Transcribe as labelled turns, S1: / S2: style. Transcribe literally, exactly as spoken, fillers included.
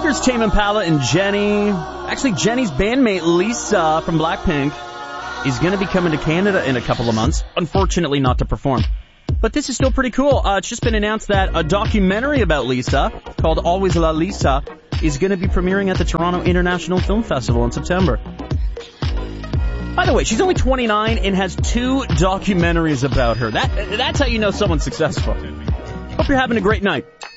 S1: Sisters Tame Impala and Jenny. Actually, Jenny's bandmate Lisa from Blackpink is going to be coming to Canada in a couple of months. Unfortunately, not to perform. But this is still pretty cool. Uh, it's just been announced that a documentary about Lisa called Always La Lisa is going to be premiering at the Toronto International Film Festival in September. By the way, she's only twenty-nine and has two documentaries about her. That That's how you know someone's successful. Hope you're having a great night.